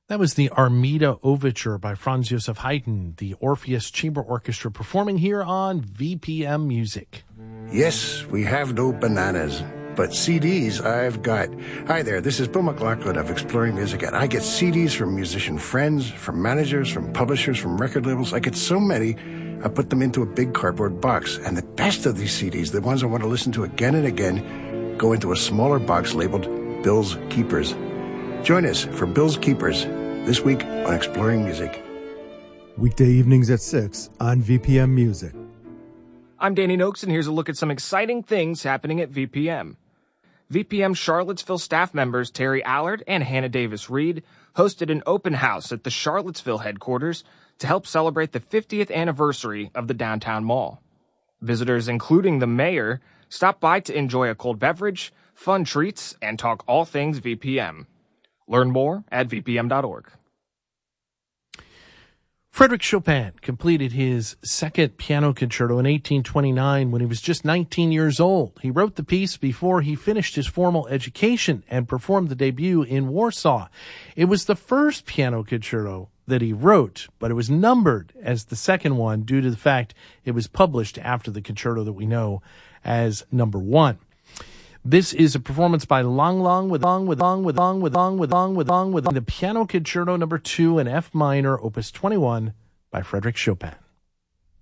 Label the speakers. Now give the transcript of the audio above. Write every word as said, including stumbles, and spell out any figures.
Speaker 1: That was the Armida Overture by Franz Josef Haydn, the Orpheus Chamber Orchestra performing here on V P M Music.
Speaker 2: Yes, we have no bananas, but C Ds I've got. Hi there, this is Bill McLaughlin of Exploring Music, and I get C Ds from musician friends, from managers, from publishers, from record labels. I get so many, I put them into a big cardboard box. And the best of these C Ds, the ones I want to listen to again and again, go into a smaller box labeled Bill's Keepers. Join us for Bill's Keepers this week on Exploring Music.
Speaker 3: Weekday evenings at six on V P M Music.
Speaker 4: I'm Danny Noakes, and here's a look at some exciting things happening at V P M. V P M Charlottesville staff members Terry Allard and Hannah Davis-Reed hosted an open house at the Charlottesville headquarters to help celebrate the fiftieth anniversary of the downtown mall. Visitors, including the mayor, stopped by to enjoy a cold beverage, fun treats, and talk all things V P M. Learn more at v p m dot org.
Speaker 1: Frédéric Chopin completed his second piano concerto in eighteen twenty-nine when he was just nineteen years old. He wrote the piece before he finished his formal education and performed the debut in Warsaw. It was the first piano concerto that he wrote, but it was numbered as the second one due to the fact it was published after the concerto that we know as number one. This is a performance by Lang Lang with Lang with Lang with Lang with Lang with Lang with Lang with the Piano Concerto number two in F minor, opus twenty-one by Frédéric Chopin.